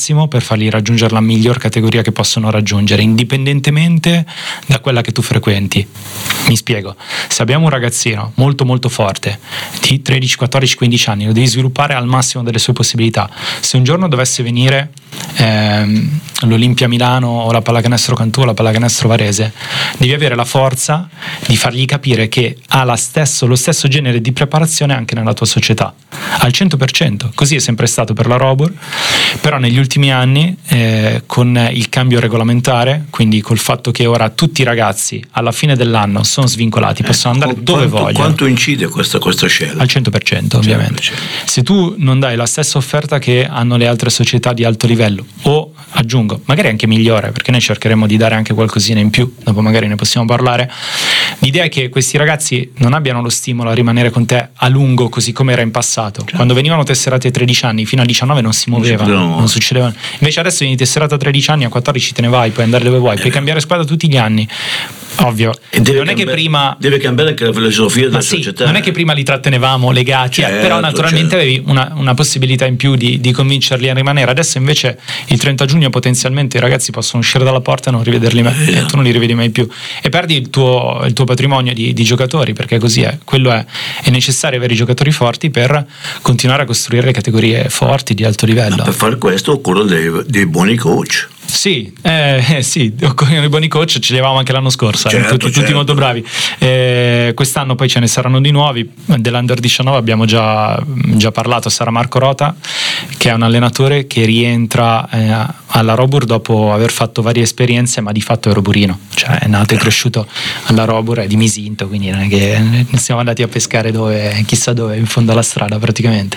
massimo per farli raggiungere la miglior categoria che possono raggiungere, indipendentemente da quella che tu frequenti. Mi spiego: se abbiamo un ragazzino molto molto forte di 13, 14, 15 anni, lo devi sviluppare al massimo delle sue possibilità. Se un giorno dovesse venire l'Olimpia Milano o la Pallacanestro Cantù o la Pallacanestro Varese, devi avere la forza di fargli capire che ha lo stesso genere di preparazione anche nella tua società, al 100%. Così è sempre stato per la Robur, però negli ultimi anni con il cambio regolamentare, quindi col fatto che ora tutti i ragazzi alla fine dell'anno sono svincolati, possono andare dove vogliono. Quanto incide questa scelta? Al 100%, ovviamente. 100%. Se tu non dai la stessa offerta che hanno le altre società di alto livello, o aggiungo, magari anche migliore, perché noi cercheremo di dare anche qualcosina in più, dopo magari ne possiamo parlare, l'idea è che questi ragazzi non abbiano lo stimolo a rimanere con te a lungo, così come era in passato. Quando venivano tesserati a 13 anni fino a 19 non si muovevano, non succedeva. Invece adesso vieni tesserato a 13 anni, a 14 te ne vai, puoi andare dove vuoi, puoi cambiare squadra tutti gli anni. Ovvio, non è che prima deve cambiare anche la filosofia della società. Non è che prima li trattenevamo legati, però naturalmente avevi una possibilità in più di convincerli a rimanere. Adesso invece il 30 giugno potenzialmente i ragazzi possono uscire dalla porta e non rivederli mai, tu non li rivedi mai più, e perdi il tuo patrimonio di giocatori, perché così è. Quello è necessario avere i giocatori forti per continuare a costruire le categorie forti di alto livello. Ma per fare questo occorrono dei buoni coach. Sì, occorrono i buoni coach, ce li avevamo anche l'anno scorso, tutti molto bravi. Quest'anno poi ce ne saranno di nuovi. Dell'Under 19 abbiamo già parlato, sarà Marco Rota, che è un allenatore che rientra alla Robur dopo aver fatto varie esperienze, ma di fatto è roburino, cioè è nato e cresciuto alla Robur, è di Misinto, quindi non è che siamo andati a pescare chissà dove, in fondo alla strada praticamente.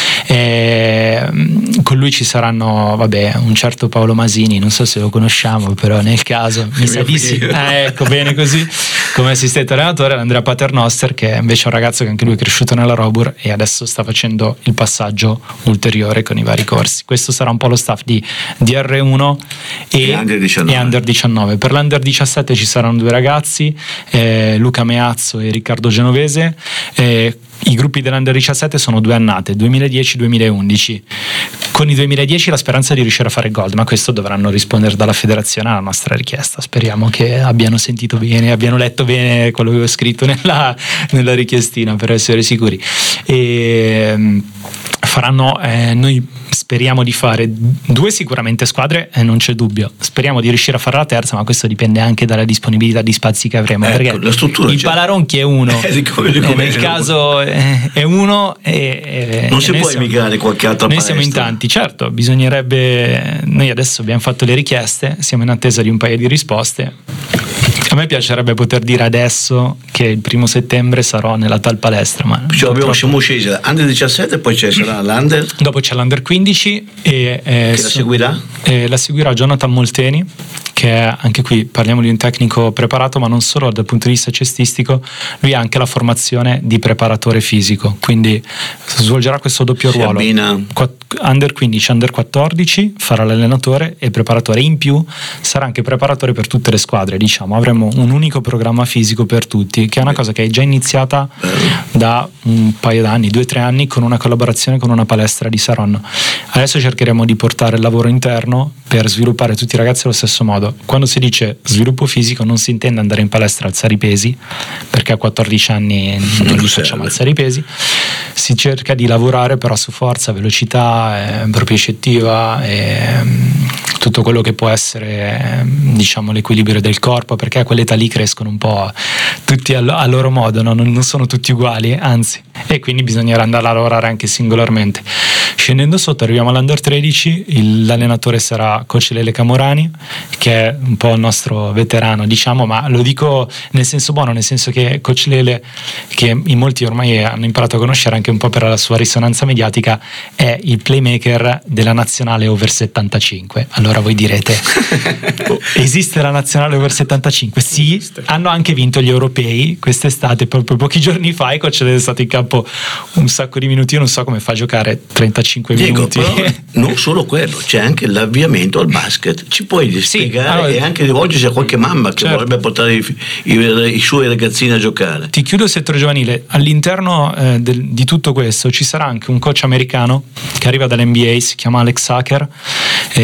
Con lui ci saranno un certo Paolo Masini, non so se lo conosciamo, però nel caso mi sa di sì. Ecco, bene così, come assistente allenatore. Andrea Paternoster, che è invece un ragazzo che anche lui è cresciuto nella Robur e adesso sta facendo il passaggio ulteriore con i vari corsi. Questo sarà un po' lo staff di R1 e Under 19. Per l'Under 17 ci saranno due ragazzi, Luca Meazzo e Riccardo Genovese. I gruppi dell'Under 17 sono due annate, 2010-2011. Con i 2010 la speranza è di riuscire a fare gold, ma questo dovranno rispondere dalla federazione alla nostra richiesta. Speriamo che abbiano sentito bene, abbiano letto bene quello che ho scritto nella richiestina, per essere sicuri. E faranno, noi speriamo di fare 2 sicuramente squadre, non c'è dubbio. Speriamo di riuscire a fare la terza, ma questo dipende anche dalla disponibilità di spazi che avremo, perché la struttura il Palaronchi è uno, nel caso è uno, e non si può emigrare qualche altra noi palestra. Siamo in tanti, certo, bisognerebbe. Noi adesso abbiamo fatto le richieste, siamo in attesa di un paio di risposte. A me piacerebbe poter dire adesso che il 1° settembre sarò nella tal palestra, ma siamo scesi Under 17, poi sarà l'Under, dopo c'è l'Under 15 e che la seguirà? La seguirà Jonathan Molteni, che è, anche qui parliamo di un tecnico preparato, ma non solo dal punto di vista cestistico, lui ha anche la formazione di preparatore fisico, quindi svolgerà questo doppio ruolo. Under 15, Under 14 farà l'allenatore e preparatore, in più sarà anche preparatore per tutte le squadre, diciamo. Avremo un unico programma fisico per tutti, che è una cosa che è già iniziata da un paio d'anni, 2-3 anni, con una collaborazione con una palestra di Saronno. Adesso cercheremo di portare il lavoro interno per sviluppare tutti i ragazzi allo stesso modo. Quando si dice sviluppo fisico non si intende andare in palestra a alzare i pesi, perché a 14 anni non li facciamo alzare i pesi. Si cerca di lavorare però su forza, velocità, propriocettiva e tutto quello che può essere, diciamo, l'equilibrio del corpo, perché a quell'età lì crescono un po' tutti a loro modo, no? Non sono tutti uguali, anzi, e quindi bisognerà andare a lavorare anche singolarmente. Scendendo sotto arriviamo all'Under 13, l'allenatore sarà coach Lele Camorani, che è un po' il nostro veterano, diciamo, ma lo dico nel senso buono, nel senso che coach Lele, che in molti ormai hanno imparato a conoscere anche un po' per la sua risonanza mediatica, è il playmaker della nazionale over 75. Allora voi direte, esiste la nazionale over 75? Sì, hanno anche vinto gli europei quest'estate, proprio pochi giorni fa, e coach Lele è stato in campo un sacco di minuti. Io non so come fa a giocare 35 minuti. Però non solo quello, c'è anche l'avviamento al basket. Ci puoi spiegare e anche rivolgersi a qualche mamma che vorrebbe portare i suoi ragazzini a giocare. Ti chiudo il settore giovanile. All'interno di tutto questo ci sarà anche un coach americano che arriva dall'NBA, si chiama Alex Sacher,